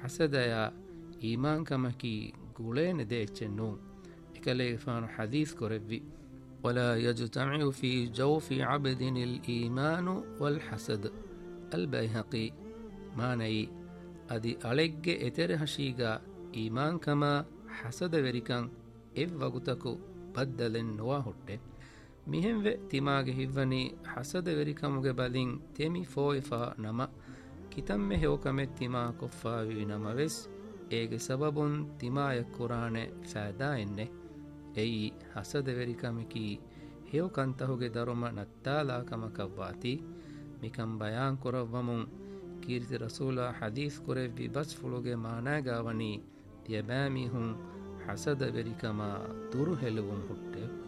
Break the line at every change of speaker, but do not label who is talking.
ಹಸದಯ ಈಮಾನ್ ಕಮಕಿ ಗುಳೇನೆ ದೇಚ್ಚೆನ್ನು ಇಕಲೆ ಫಾನು ಹದೀಸ್ ಕೊರೆವ್ವಿ ولا يجتمع في جوف عبد الإيمان والحسد البيهقي ماني أدي ألق إترهشيغا إيمان كما حسد وريكان إف وقتكو بدلن نواهوtte මිහෙන් වෙ තිමාගේ හිව්වනි හසද වෙරිකමුගේ බලින් තෙමි ෆෝයිෆා නම කිතම්මෙ හේවකමෙත් තිමා කොෆ්ෆා වී නමවෙස් ඒගේ සබබුන් තිමායක් කුරානේ ෆෑදා එන්නේ එයි හසද වෙරිකමකි හේවකන්තහුගේ දරුම නත්තාලාකමකවාති මිකම් බයාන් කොරවමුන් කීර්ති රසූලා හදීස් කුරෙව්වි බස් ෆුලුගේ මානාගාවනි තියබෑමිහුන් හසද වෙරිකමා දුරු හෙලවුන් හුට්ටේ